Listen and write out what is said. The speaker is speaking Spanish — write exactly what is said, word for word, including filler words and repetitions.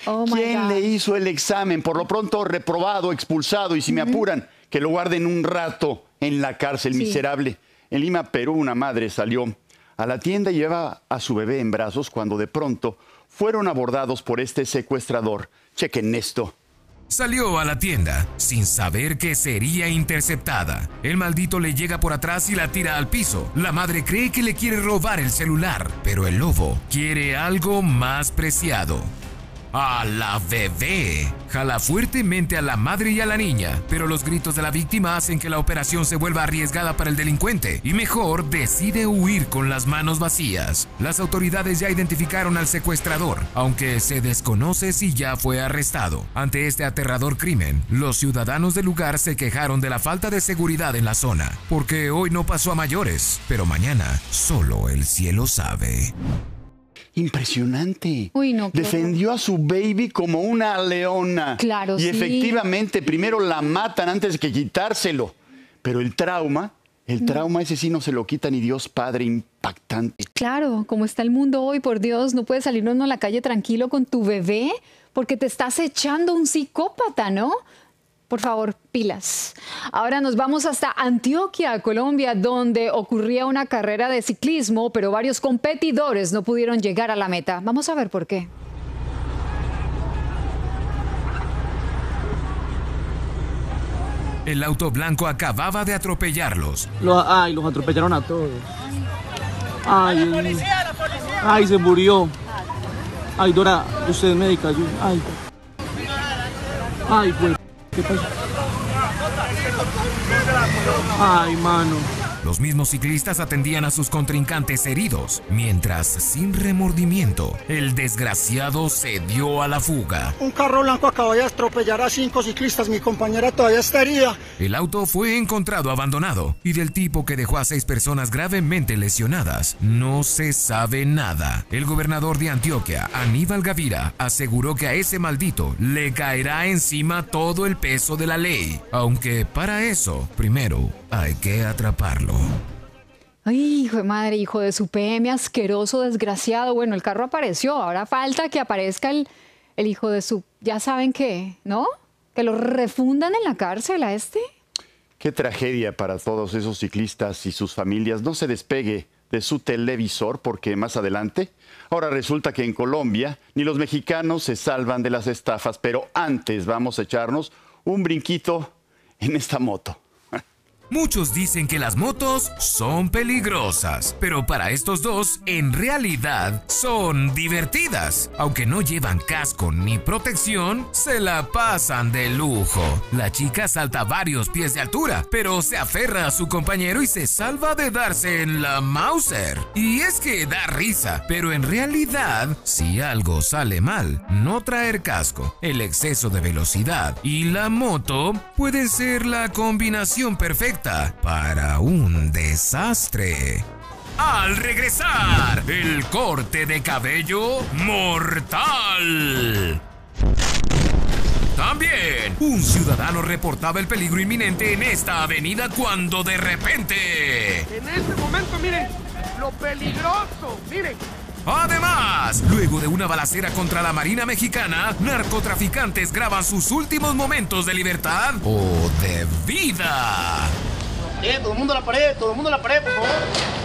Oh, ¿Quién le hizo el examen? Por lo pronto reprobado, expulsado y si me apuran, que lo guarden un rato en la cárcel, Sí. miserable. En Lima, Perú, una madre salió a la tienda y llevaba a su bebé en brazos cuando de pronto fueron abordados por este secuestrador. Chequen esto. Salió a la tienda sin saber que sería interceptada. El maldito le llega por atrás y la tira al piso. La madre cree que le quiere robar el celular, pero el lobo quiere algo más preciado. A la bebé. Jala fuertemente a la madre y a la niña, pero los gritos de la víctima hacen que la operación se vuelva arriesgada para el delincuente y mejor decide huir con las manos vacías. Las autoridades ya identificaron al secuestrador, aunque se desconoce si ya fue arrestado. Ante este aterrador crimen, los ciudadanos del lugar se quejaron de la falta de seguridad en la zona, porque hoy no pasó a mayores, pero mañana solo el cielo sabe. Impresionante. Uy, no, qué Defendió a su baby como una leona. Claro, y sí. efectivamente, primero la matan antes que quitárselo. Pero el trauma, el trauma ese sí no se lo quita ni Dios Padre, impactante. Claro, como está el mundo hoy, por Dios, no puedes salir uno a la calle tranquilo con tu bebé porque te estás echando un psicópata, ¿no? Por favor, pilas. Ahora nos vamos hasta Antioquia, Colombia, donde ocurría una carrera de ciclismo, pero varios competidores no pudieron llegar a la meta. Vamos a ver por qué. El auto blanco acababa de atropellarlos. Lo, ay, los atropellaron a todos. Ay, la policía, la policía. Ay, se murió. Ay, Dora, usted es médica. Yo, ay, ay, pues, ¿qué pasó? Ay, mano. Los mismos ciclistas atendían a sus contrincantes heridos, mientras, sin remordimiento, el desgraciado se dio a la fuga. Un carro blanco acaba de atropellar a cinco ciclistas, mi compañera todavía está herida. El auto fue encontrado abandonado y del tipo que dejó a seis personas gravemente lesionadas no se sabe nada. El gobernador de Antioquia, Aníbal Gavira, aseguró que a ese maldito le caerá encima todo el peso de la ley, aunque para eso, primero, hay que atraparlo. Ay, hijo de madre, hijo de su P M, asqueroso, desgraciado. Bueno, el carro apareció, ahora falta que aparezca el, el hijo de su... Ya saben qué, ¿no? Que lo refundan en la cárcel a este. Qué tragedia para todos esos ciclistas y sus familias. No se despegue de su televisor porque más adelante, ahora resulta que en Colombia ni los mexicanos se salvan de las estafas, pero antes vamos a echarnos un brinquito en esta moto. Muchos dicen que las motos son peligrosas, pero para estos dos, en realidad, son divertidas. Aunque no llevan casco ni protección, se la pasan de lujo. La chica salta varios pies de altura, pero se aferra a su compañero y se salva de darse en la Mauser. Y es que da risa, pero en realidad, si algo sale mal, no traer casco, el exceso de velocidad y la moto pueden ser la combinación perfecta para un desastre. Al regresar, el corte de cabello mortal. También, un ciudadano reportaba el peligro inminente en esta avenida cuando de repente... En este momento, miren, lo peligroso, miren. Además, luego de una balacera contra la Marina Mexicana, narcotraficantes graban sus últimos momentos de libertad o de vida. Bien, todo el mundo a la pared, todo el mundo a la pared, por favor.